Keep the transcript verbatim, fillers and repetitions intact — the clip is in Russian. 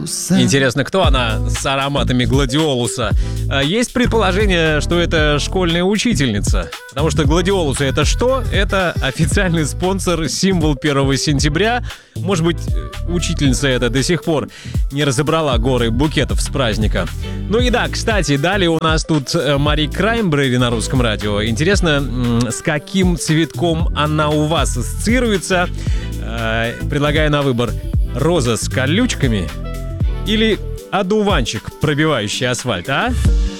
Интересно, кто она с ароматами гладиолуса? Есть предположение, что это школьная учительница. Потому что гладиолусы — это что? Это официальный спонсор, символ первого сентября. Может быть, учительница эта до сих пор не разобрала горы букетов с праздника. Ну и да, кстати, далее у нас тут Мари Краймбрери на русском радио. Интересно, с каким цветком она у вас ассоциируется? Предлагаю на выбор: роза с колючками или одуванчик, пробивающий асфальт, а?